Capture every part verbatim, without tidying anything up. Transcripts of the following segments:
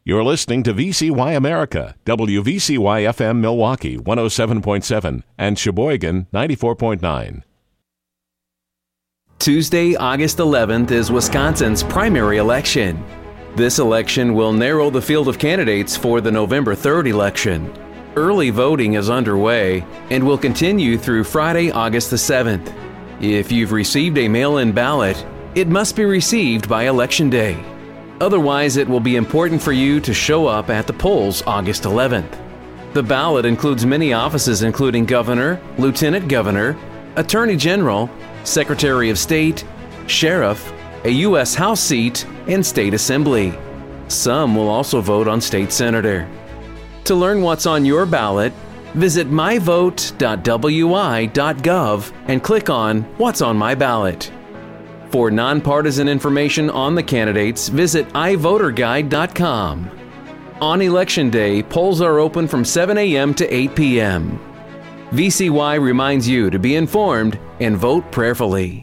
You're listening to V C Y America, W V C Y F M Milwaukee, one oh seven point seven, and Sheboygan, ninety-four point nine. Tuesday, August eleventh is Wisconsin's primary election. This election will narrow the field of candidates for the November third election. Early voting is underway and will continue through Friday, August the seventh. If you've received a mail-in ballot, it must be received by Election Day. Otherwise, it will be important for you to show up at the polls August eleventh. The ballot includes many offices including governor, lieutenant governor, attorney general, secretary of state, sheriff, a U S House seat, and state assembly. Some will also vote on state senator. To learn what's on your ballot, visit my vote dot w i dot gov and click on What's on My Ballot. For nonpartisan information on the candidates, visit i voter guide dot com. On Election Day, polls are open from seven a.m. to eight p.m. V C Y reminds you to be informed and vote prayerfully.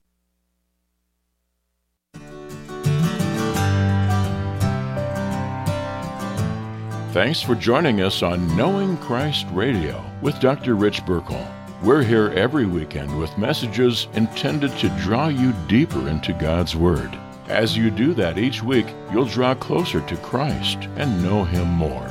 Thanks for joining us on Knowing Christ Radio with Doctor Rich Burkle. We're here every weekend with messages intended to draw you deeper into God's Word. As you do that each week, you'll draw closer to Christ and know Him more.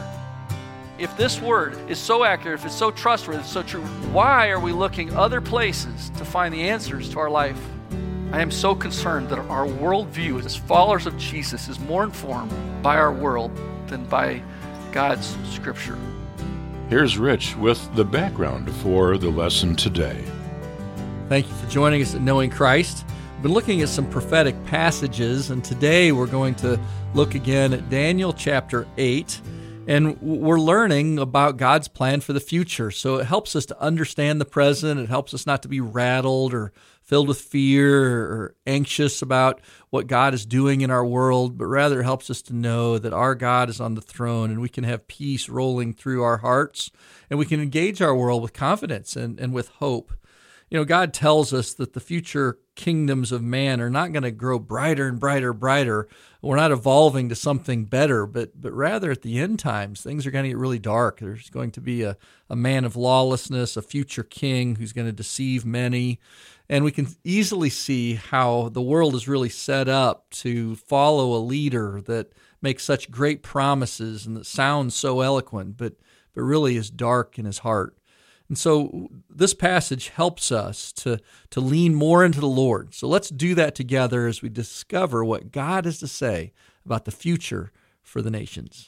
If this Word is so accurate, if it's so trustworthy, it's so true, why are we looking other places to find the answers to our life? I am so concerned that our worldview as followers of Jesus is more informed by our world than by God's Scripture. Here's Rich with the background for the lesson today. Thank you for joining us at Knowing Christ. We've been looking at some prophetic passages, and today we're going to look again at Daniel chapter eight, and we're learning about God's plan for the future. So it helps us to understand the present. It helps us not to be rattled or filled with fear or anxious about what God is doing in our world, but rather it helps us to know that our God is on the throne and we can have peace rolling through our hearts and we can engage our world with confidence and, and with hope. You know, God tells us that the future kingdoms of man are not going to grow brighter and brighter, brighter. We're not evolving to something better, but but rather at the end times, things are going to get really dark. There's going to be a, a man of lawlessness, a future king who's going to deceive many. And we can easily see how the world is really set up to follow a leader that makes such great promises and that sounds so eloquent, but but really is dark in his heart. And so this passage helps us to, to lean more into the Lord. So let's do that together as we discover what God has to say about the future for the nations.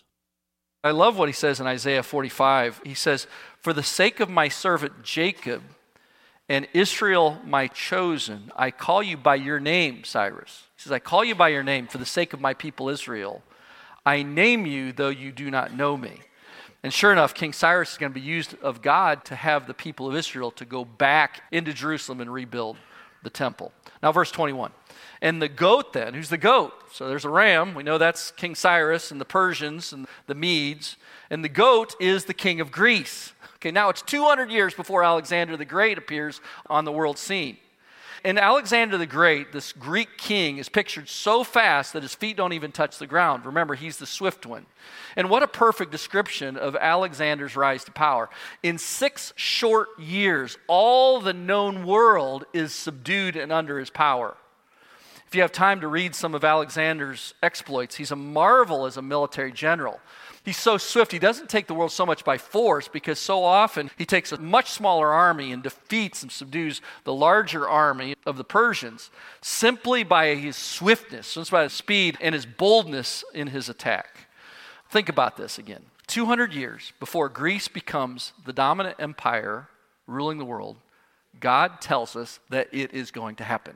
I love what he says in Isaiah forty-five. He says, "For the sake of my servant Jacob and Israel my chosen, I call you by your name, Cyrus." He says, "I call you by your name for the sake of my people Israel. I name you though you do not know me." And sure enough, King Cyrus is going to be used of God to have the people of Israel to go back into Jerusalem and rebuild the temple. Now, verse twenty-one. "And the goat then," who's the goat? So there's a ram. We know that's King Cyrus and the Persians and the Medes. And the goat is the king of Greece. Okay, now it's two hundred years before Alexander the Great appears on the world scene. And Alexander the Great, this Greek king, is pictured so fast that his feet don't even touch the ground. Remember, he's the swift one. And what a perfect description of Alexander's rise to power. In six short years, all the known world is subdued and under his power. If you have time to read some of Alexander's exploits, he's a marvel as a military general. He's so swift, he doesn't take the world so much by force because so often he takes a much smaller army and defeats and subdues the larger army of the Persians simply by his swiftness, just by his speed and his boldness in his attack. Think about this again. two hundred years before Greece becomes the dominant empire ruling the world, God tells us that it is going to happen.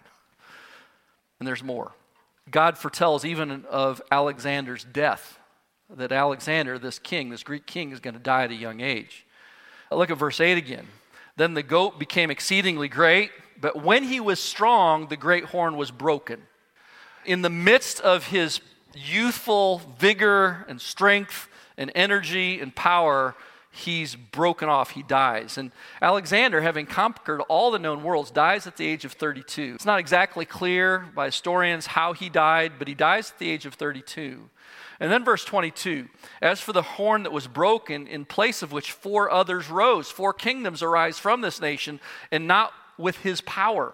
And there's more. God foretells even of Alexander's death, that Alexander, this king, this Greek king, is going to die at a young age. Look at verse eight again. "Then the goat became exceedingly great, but when he was strong, the great horn was broken." In the midst of his youthful vigor and strength and energy and power, he's broken off, he dies. And Alexander, having conquered all the known worlds, dies at the age of thirty-two. It's not exactly clear by historians how he died, but he dies at the age of thirty-two. And then verse twenty-two, as for the horn that was broken, in place of which four others rose, four kingdoms arise from this nation, and not with his power.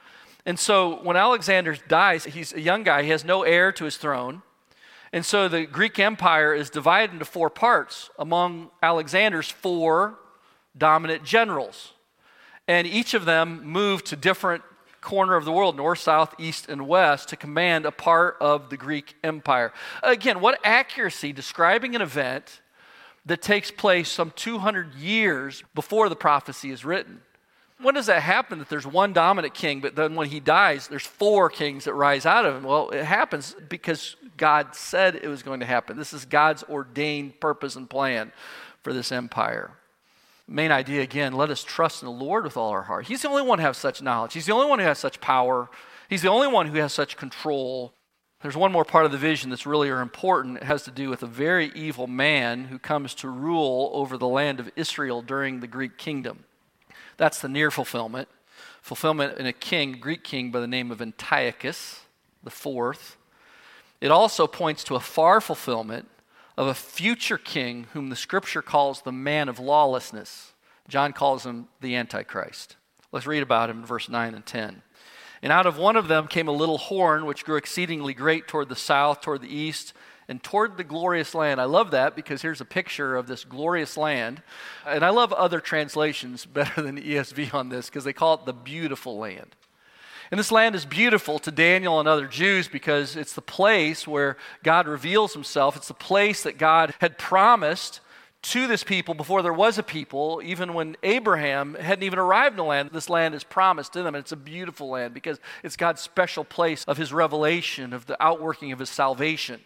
And so when Alexander dies, he's a young guy, he has no heir to his throne. And so the Greek Empire is divided into four parts among Alexander's four dominant generals. And each of them moved to different corner of the world, north, south, east, and west, to command a part of the Greek Empire. Again, what accuracy describing an event that takes place some two hundred years before the prophecy is written. When does that happen, that there's one dominant king, but then when he dies, there's four kings that rise out of him? Well, it happens because God said it was going to happen. This is God's ordained purpose and plan for this empire. Main idea, again, let us trust in the Lord with all our heart. He's the only one who has such knowledge. He's the only one who has such power. He's the only one who has such control. There's one more part of the vision that's really important. It has to do with a very evil man who comes to rule over the land of Israel during the Greek kingdom. That's the near fulfillment. Fulfillment in a king, Greek king by the name of Antiochus the fourth. It also points to a far fulfillment of a future king whom the scripture calls the man of lawlessness. John calls him the Antichrist. Let's read about him in verse nine and ten. And out of one of them came a little horn which grew exceedingly great toward the south, toward the east, and toward the glorious land. I love that because here's a picture of this glorious land. And I love other translations better than the E S V on this because they call it the beautiful land. And this land is beautiful to Daniel and other Jews because it's the place where God reveals himself. It's the place that God had promised to this people before there was a people. Even when Abraham hadn't even arrived in the land, this land is promised to them. And it's a beautiful land because it's God's special place of his revelation, of the outworking of his salvation.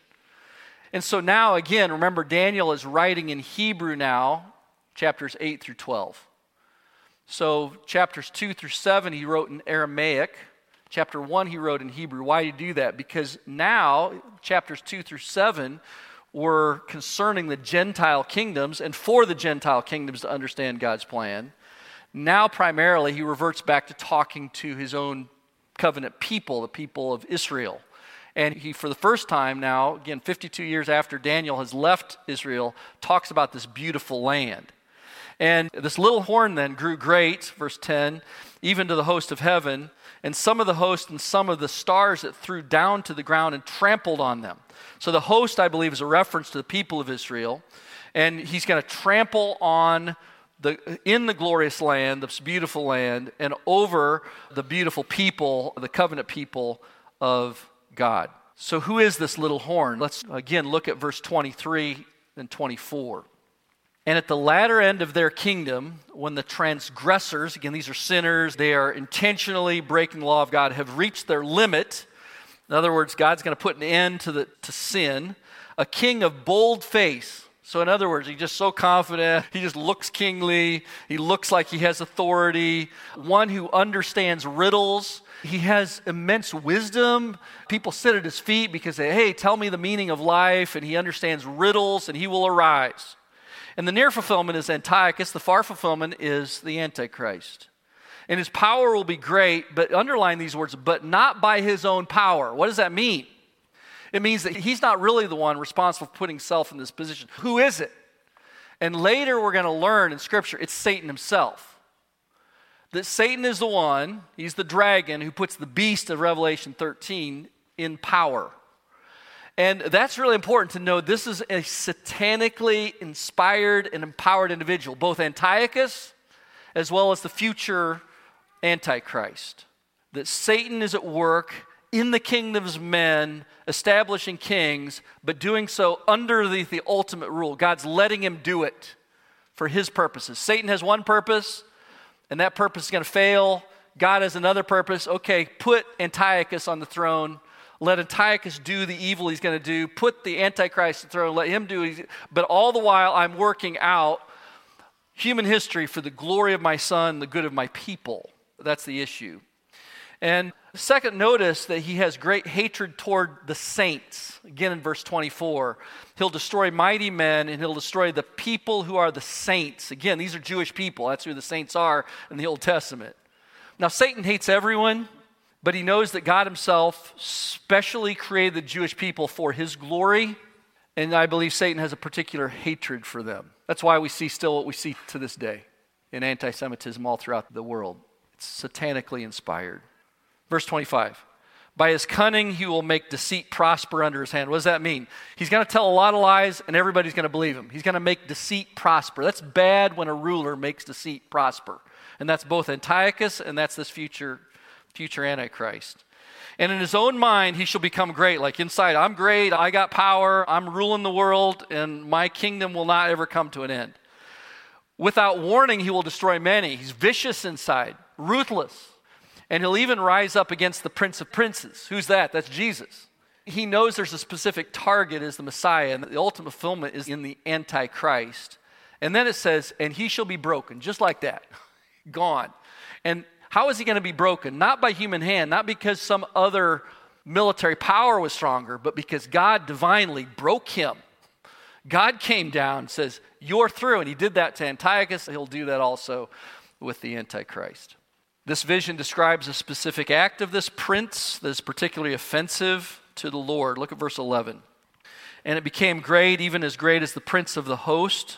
And so now, again, remember, Daniel is writing in Hebrew now, chapters eight through twelve. So chapters two through seven, he wrote in Aramaic. Chapter one, he wrote in Hebrew. Why did he do that? Because now, chapters two through seven were concerning the Gentile kingdoms, and for the Gentile kingdoms to understand God's plan. Now, primarily, he reverts back to talking to his own covenant people, the people of Israel. And he, for the first time now, again, fifty-two years after Daniel has left Israel, talks about this beautiful land. And this little horn then grew great, verse ten, even to the host of heaven, and some of the host and some of the stars it threw down to the ground and trampled on them. So the host, I believe, is a reference to the people of Israel. And he's going to trample on the in the glorious land, this beautiful land, and over the beautiful people, the covenant people of God. So who is this little horn? Let's again look at verse twenty-three and twenty-four. And at the latter end of their kingdom, when the transgressors, again, these are sinners, they are intentionally breaking the law of God, have reached their limit. In other words, God's going to put an end to the to sin. A king of bold face. So in other words, he's just so confident. He just looks kingly. He looks like he has authority. One who understands riddles. He has immense wisdom. People sit at his feet because they, hey, tell me the meaning of life. And he understands riddles and he will arise. And the near fulfillment is Antiochus. The far fulfillment is the Antichrist. And his power will be great, but underline these words, but not by his own power. What does that mean? It means that he's not really the one responsible for putting himself in this position. Who is it? And later we're going to learn in Scripture, it's Satan himself. That Satan is the one, he's the dragon who puts the beast of Revelation thirteen in power. And that's really important to know. This is a satanically inspired and empowered individual, both Antiochus as well as the future Antichrist. That Satan is at work in the kingdoms of men, establishing kings, but doing so under the, the ultimate rule. God's letting him do it for his purposes. Satan has one purpose, and that purpose is going to fail. God has another purpose. Okay, put Antiochus on the throne. Let Antiochus do the evil he's going to do. Put the Antichrist on the throne. Let him do it. But all the while, I'm working out human history for the glory of my son, the good of my people. That's the issue. And second, notice that he has great hatred toward the saints. Again, in verse twenty-four, he'll destroy mighty men and he'll destroy the people who are the saints. Again, these are Jewish people. That's who the saints are in the Old Testament. Now, Satan hates everyone, but he knows that God himself specially created the Jewish people for his glory, and I believe Satan has a particular hatred for them. That's why we see still what we see to this day in anti-Semitism all throughout the world. It's satanically inspired. Verse twenty-five, by his cunning he will make deceit prosper under his hand. What does that mean? He's going to tell a lot of lies and everybody's going to believe him. He's going to make deceit prosper. That's bad when a ruler makes deceit prosper. And that's both Antiochus and that's this future, future Antichrist. And in his own mind he shall become great. Like inside, I'm great, I got power, I'm ruling the world, and my kingdom will not ever come to an end. Without warning he will destroy many. He's vicious inside, ruthless. And he'll even rise up against the Prince of Princes. Who's that? That's Jesus. He knows there's a specific target as the Messiah, and the ultimate fulfillment is in the Antichrist. And then it says, and he shall be broken, just like that, gone. And how is he going to be broken? Not by human hand, not because some other military power was stronger, but because God divinely broke him. God came down and says, you're through. And he did that to Antiochus. He'll do that also with the Antichrist. This vision describes a specific act of this prince that is particularly offensive to the Lord. Look at verse eleven. And it became great, even as great as the prince of the host.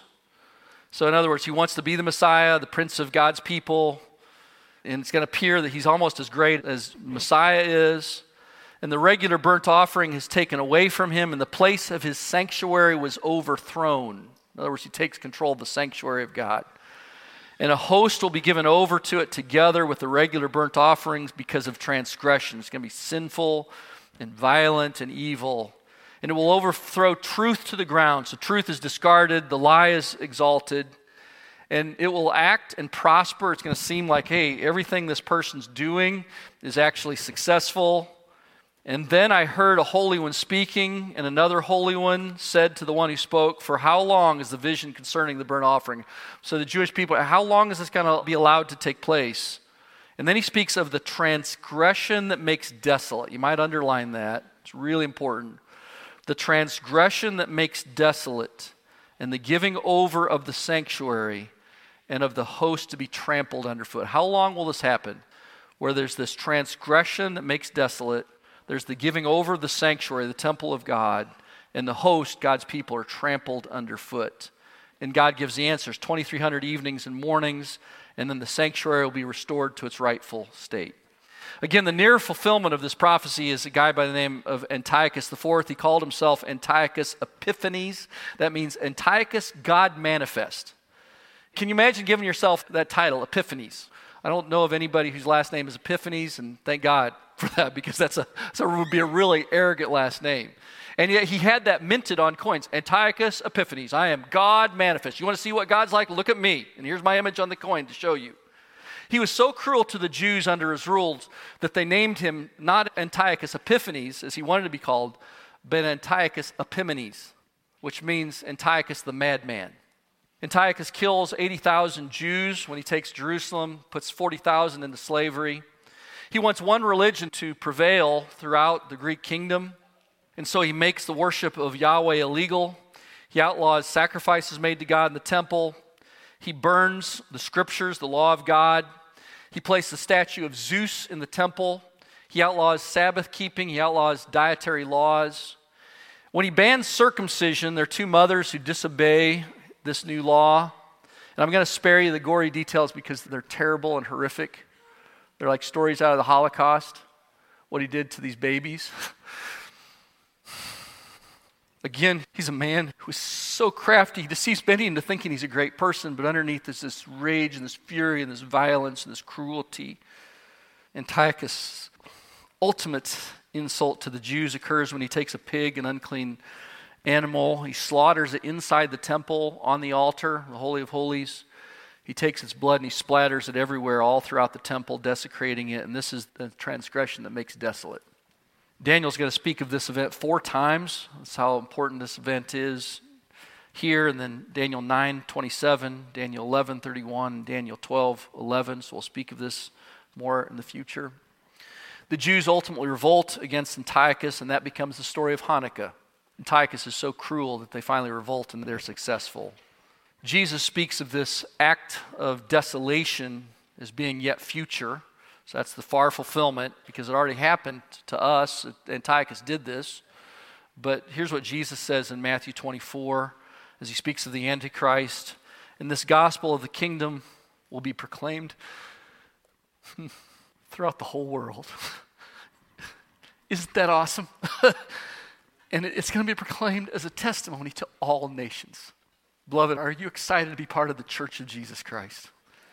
So in other words, he wants to be the Messiah, the prince of God's people. And it's going to appear that he's almost as great as Messiah is. And the regular burnt offering is taken away from him, and the place of his sanctuary was overthrown. In other words, he takes control of the sanctuary of God. And a host will be given over to it together with the regular burnt offerings because of transgression. It's going to be sinful and violent and evil. And it will overthrow truth to the ground. So truth is discarded, the lie is exalted. And it will act and prosper. It's going to seem like, hey, everything this person's doing is actually successful. And then I heard a holy one speaking, and another holy one said to the one who spoke, for how long is the vision concerning the burnt offering? So the Jewish people, how long is this going to be allowed to take place? And then he speaks of the transgression that makes desolate. You might underline that. It's really important. The transgression that makes desolate, and the giving over of the sanctuary and of the host to be trampled underfoot. How long will this happen? Where there's this transgression that makes desolate, there's the giving over of the sanctuary, the temple of God, and the host, God's people, are trampled underfoot. And God gives the answers, twenty-three hundred evenings and mornings, and then the sanctuary will be restored to its rightful state. Again, the near fulfillment of this prophecy is a guy by the name of Antiochus the Fourth. He called himself Antiochus Epiphanes. That means Antiochus God Manifest. Can you imagine giving yourself that title, Epiphanes? I don't know of anybody whose last name is Epiphanes, and thank God for that, because that's a, that would be a really arrogant last name. And yet he had that minted on coins. Antiochus Epiphanes. I am God manifest. You want to see what God's like? Look at me. And here's my image on the coin to show you. He was so cruel to the Jews under his rules that they named him not Antiochus Epiphanes, as he wanted to be called, but Antiochus Epimanes, which means Antiochus the madman. Antiochus kills eighty thousand Jews when he takes Jerusalem, puts forty thousand into slavery. He wants one religion to prevail throughout the Greek kingdom, and so he makes the worship of Yahweh illegal. He outlaws sacrifices made to God in the temple. He burns the scriptures, the law of God. He placed the statue of Zeus in the temple. He outlaws Sabbath keeping. He outlaws dietary laws. When he bans circumcision, there are two mothers who disobey this new law. And I'm going to spare you the gory details because they're terrible and horrific. They're like stories out of the Holocaust, what he did to these babies. Again, he's a man who is so crafty. He deceives many into thinking he's a great person, but underneath is this rage and this fury and this violence and this cruelty. Antiochus' ultimate insult to the Jews occurs when he takes a pig, an unclean animal. He slaughters it inside the temple on the altar, the Holy of Holies. He takes its blood and he splatters it everywhere, all throughout the temple, desecrating it. And this is the transgression that makes desolate. Daniel's going to speak of this event four times. That's how important this event is here. And then Daniel nine twenty-seven, Daniel eleven thirty-one, Daniel twelve eleven. So we'll speak of this more in the future. The Jews ultimately revolt against Antiochus, and that becomes the story of Hanukkah. Antiochus is so cruel that they finally revolt and they're successful. Jesus speaks of this act of desolation as being yet future. So that's the far fulfillment, because it already happened to us. Antiochus did this. But here's what Jesus says in Matthew twenty-four as he speaks of the Antichrist. And this gospel of the kingdom will be proclaimed throughout the whole world. Isn't that awesome? And it's going to be proclaimed as a testimony to all nations. Beloved, are you excited to be part of the Church of Jesus Christ?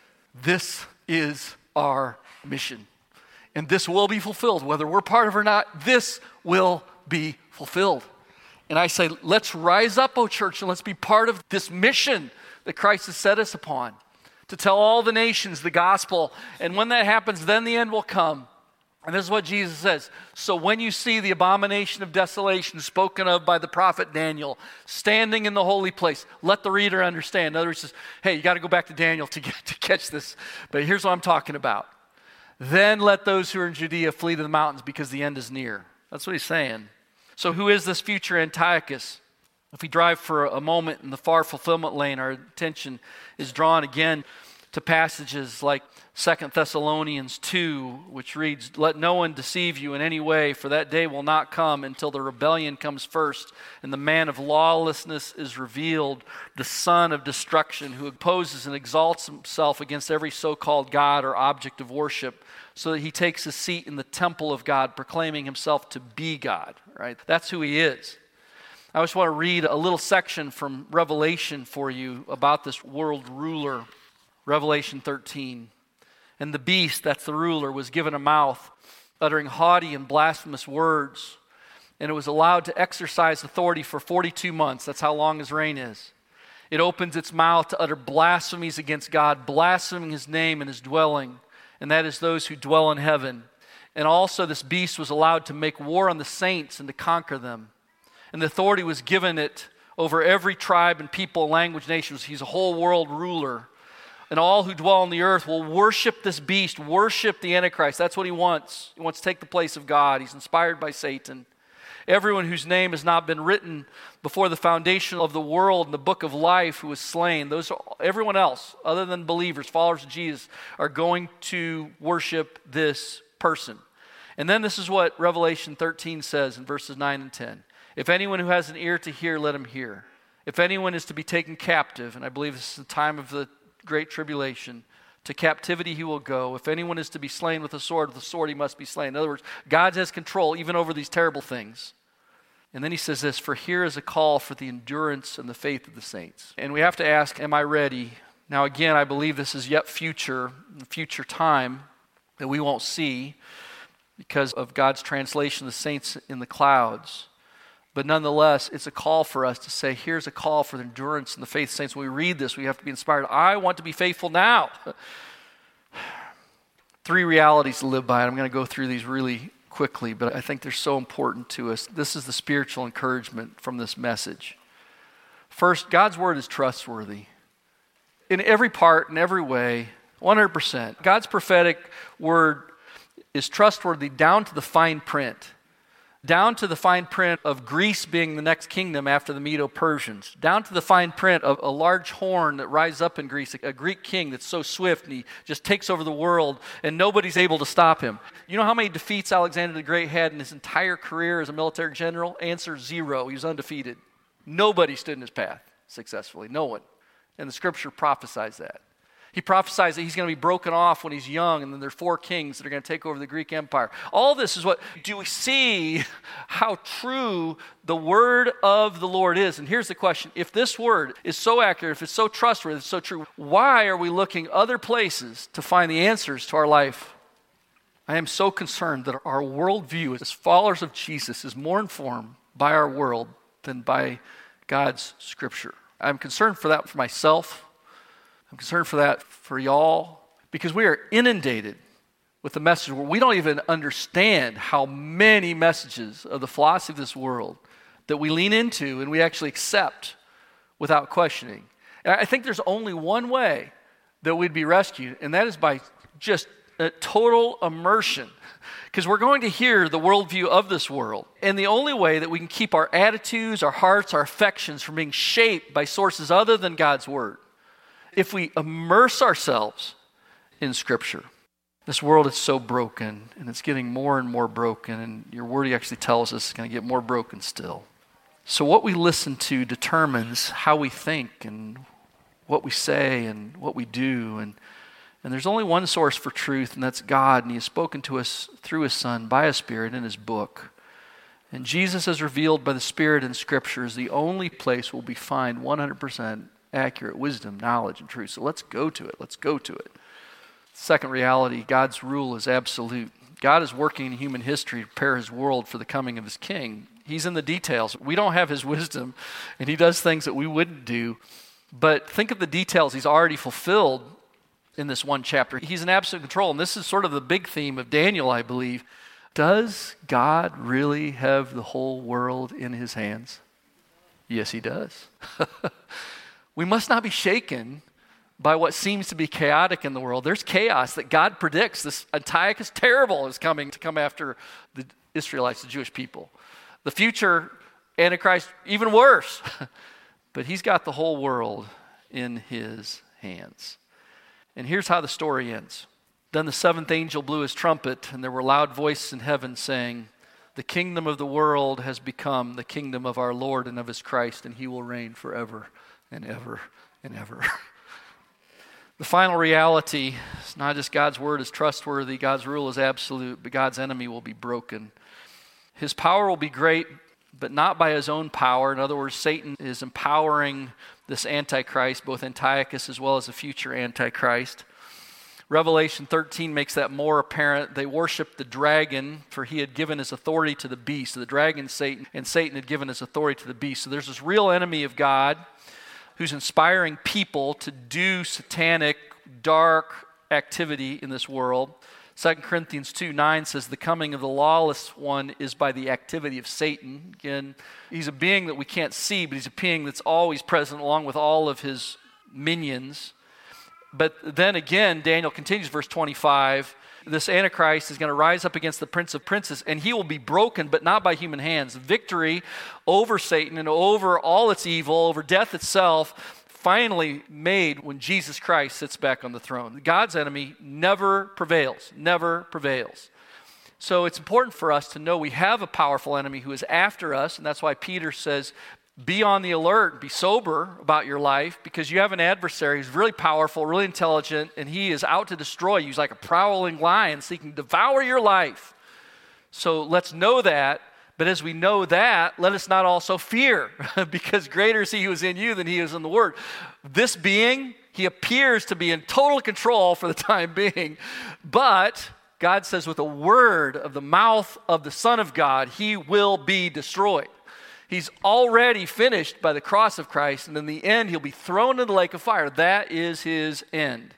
This is our mission. And this will be fulfilled. Whether we're part of it or not, this will be fulfilled. And I say, let's rise up, O church, and let's be part of this mission that Christ has set us upon, to tell all the nations the gospel. And when that happens, then the end will come. And this is what Jesus says. So when you see the abomination of desolation spoken of by the prophet Daniel standing in the holy place, let the reader understand. In other words, he says, hey, you got to go back to Daniel to get to catch this. But here's what I'm talking about. Then let those who are in Judea flee to the mountains, because the end is near. That's what he's saying. So who is this future Antiochus? If we drive for a moment in the far fulfillment lane, our attention is drawn again to passages like Second Thessalonians two, which reads, let no one deceive you in any way, for that day will not come until the rebellion comes first, and the man of lawlessness is revealed, the son of destruction, who opposes and exalts himself against every so-called God or object of worship, so that he takes a seat in the temple of God, proclaiming himself to be God, right? That's who he is. I just want to read a little section from Revelation for you about this world ruler. Revelation thirteen. And the beast, that's the ruler, was given a mouth, uttering haughty and blasphemous words. And it was allowed to exercise authority for forty-two months. That's how long his reign is. It opens its mouth to utter blasphemies against God, blaspheming his name and his dwelling. And that is those who dwell in heaven. And also this beast was allowed to make war on the saints and to conquer them. And the authority was given it over every tribe and people, language, nation. He's a whole world ruler. And all who dwell on the earth will worship this beast, worship the Antichrist. That's what he wants. He wants to take the place of God. He's inspired by Satan. Everyone whose name has not been written before the foundation of the world in the book of life who was slain, those, everyone else, other than believers, followers of Jesus, are going to worship this person. And then this is what Revelation thirteen says in verses nine and ten. If anyone who has an ear to hear, let him hear. If anyone is to be taken captive, and I believe this is the time of the great tribulation, to captivity he will go. If anyone is to be slain with a sword, with a sword he must be slain. In other words, God has control even over these terrible things. And then he says this, for here is a call for the endurance and the faith of the saints. And we have to ask, am I ready? Now again, I believe this is yet future, future time that we won't see because of God's translation of the saints in the clouds. But nonetheless, it's a call for us to say, here's a call for the endurance and the faith of saints. When we read this, we have to be inspired. I want to be faithful now. Three realities to live by, and I'm going to go through these really quickly, but I think they're so important to us. This is the spiritual encouragement from this message. First, God's word is trustworthy. In every part, in every way, one hundred percent. God's prophetic word is trustworthy down to the fine print. Down to the fine print of Greece being the next kingdom after the Medo-Persians. Down to the fine print of a large horn that rises up in Greece, a Greek king that's so swift and he just takes over the world and nobody's able to stop him. You know how many defeats Alexander the Great had in his entire career as a military general? Answer, zero. He was undefeated. Nobody stood in his path successfully. No one. And the scripture prophesies that. He prophesies that he's going to be broken off when he's young, and then there are four kings that are going to take over the Greek Empire. All this is what, do we see how true the word of the Lord is? And here's the question. If this word is so accurate, if it's so trustworthy, if it's so true, why are we looking other places to find the answers to our life? I am so concerned that our worldview as followers of Jesus is more informed by our world than by God's scripture. I'm concerned for that for myself. I'm concerned for that for y'all, because we are inundated with the message where we don't even understand how many messages of the philosophy of this world that we lean into and we actually accept without questioning. And I think there's only one way that we'd be rescued, and that is by just a total immersion, because we're going to hear the worldview of this world. And the only way that we can keep our attitudes, our hearts, our affections from being shaped by sources other than God's Word, if we immerse ourselves in Scripture. This world is so broken, and it's getting more and more broken, and your Word actually tells us it's going to get more broken still. So what we listen to determines how we think and what we say and what we do. And, and there's only one source for truth, and that's God, and He has spoken to us through His Son by His Spirit in His book. And Jesus, as revealed by the Spirit in Scripture, is the only place where we find one hundred percent accurate wisdom, knowledge, and truth. So let's go to it. Let's go to it. Second reality, God's rule is absolute. God is working in human history to prepare His world for the coming of His King. He's in the details. We don't have His wisdom, and He does things that we wouldn't do. But think of the details He's already fulfilled in this one chapter. He's in absolute control, and this is sort of the big theme of Daniel, I believe. Does God really have the whole world in His hands? Yes, He does. We must not be shaken by what seems to be chaotic in the world. There's chaos that God predicts. This Antiochus Terrible is coming to come after the Israelites, the Jewish people. The future Antichrist, even worse. But He's got the whole world in His hands. And here's how the story ends. Then the seventh angel blew his trumpet, and there were loud voices in heaven saying, "The kingdom of the world has become the kingdom of our Lord and of His Christ, and He will reign forever and ever and ever." The final reality is not just God's word is trustworthy, God's rule is absolute, but God's enemy will be broken. His power will be great, but not by his own power. In other words, Satan is empowering this Antichrist, both Antiochus as well as the future Antichrist. Revelation thirteen makes that more apparent. They worshiped the dragon, for he had given his authority to the beast. So the dragon, Satan, and Satan had given his authority to the beast. So there's this real enemy of God who's inspiring people to do satanic, dark activity in this world. Second Corinthians two nine says the coming of the lawless one is by the activity of Satan. Again, he's a being that we can't see, but he's a being that's always present along with all of his minions. But then again, Daniel continues, verse twenty-five, this Antichrist is going to rise up against the Prince of Princes, and he will be broken, but not by human hands. Victory over Satan and over all its evil, over death itself, finally made when Jesus Christ sits back on the throne. God's enemy never prevails, never prevails. So it's important for us to know we have a powerful enemy who is after us, and that's why Peter says, be on the alert, be sober about your life, because you have an adversary who's really powerful, really intelligent, and he is out to destroy you. He's like a prowling lion seeking to devour your life. So let's know that, but as we know that, let us not also fear, because greater is he who is in you than he is in the world. This being, he appears to be in total control for the time being, but God says with a word of the mouth of the Son of God, he will be destroyed. He's already finished by the cross of Christ, and in the end, he'll be thrown into the lake of fire. That is his end.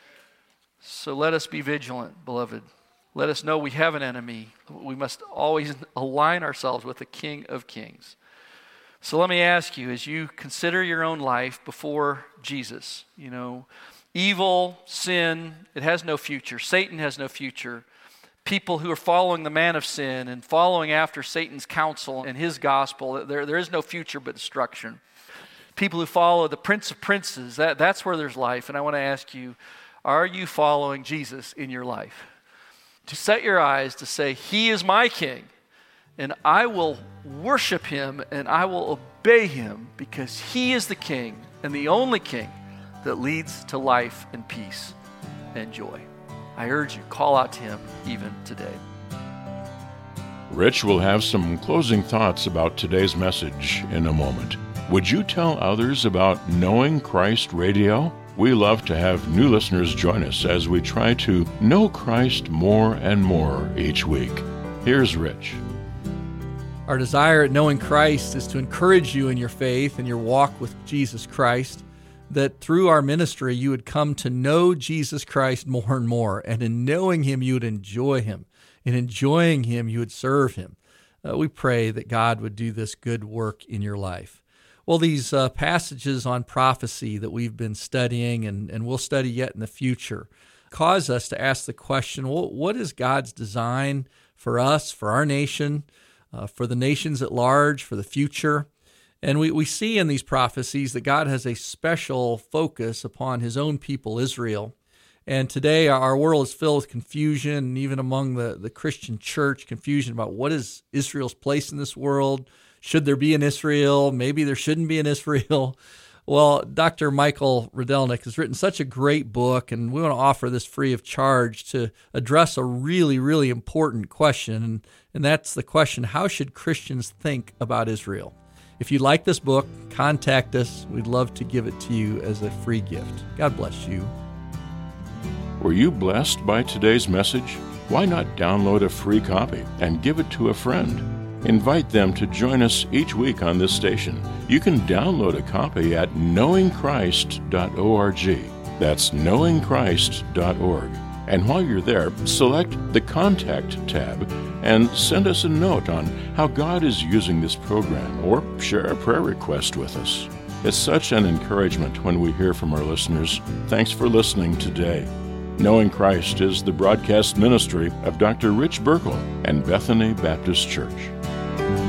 So let us be vigilant, beloved. Let us know we have an enemy. We must always align ourselves with the King of Kings. So let me ask you, as you consider your own life before Jesus, you know, evil, sin, it has no future. Satan has no future. People who are following the man of sin and following after Satan's counsel and his gospel, there, there is no future but destruction. People who follow the Prince of Princes, that, that's where there's life. And I want to ask you, are you following Jesus in your life? To set your eyes to say, he is my king, and I will worship him and I will obey him because he is the king and the only king that leads to life and peace and joy. I urge you, call out to him even today. Rich will have some closing thoughts about today's message in a moment. Would you tell others about Knowing Christ Radio? We love to have new listeners join us as we try to know Christ more and more each week. Here's Rich. Our desire at Knowing Christ is to encourage you in your faith and your walk with Jesus Christ, that through our ministry you would come to know Jesus Christ more and more, and in knowing him you would enjoy him. In enjoying him you would serve him. Uh, we pray that God would do this good work in your life. Well, these uh, passages on prophecy that we've been studying and, and we'll study yet in the future, cause us to ask the question, well, what is God's design for us, for our nation, uh, for the nations at large, for the future? And we, we see in these prophecies that God has a special focus upon his own people, Israel. And today our world is filled with confusion, and even among the, the Christian church, confusion about what is Israel's place in this world. Should there be an Israel? Maybe there shouldn't be an Israel. Well, Doctor Michael Rydelnik has written such a great book, and we want to offer this free of charge to address a really, really important question, and, and that's the question, how should Christians think about Israel? If you like this book, contact us. We'd love to give it to you as a free gift. God bless you. Were you blessed by today's message? Why not download a free copy and give it to a friend? Invite them to join us each week on this station. You can download a copy at knowing christ dot org. That's knowing christ dot org. And while you're there, select the Contact tab and send us a note on how God is using this program, or share a prayer request with us. It's such an encouragement when we hear from our listeners. Thanks for listening today. Knowing Christ is the broadcast ministry of Doctor Rich Burkle and Bethany Baptist Church.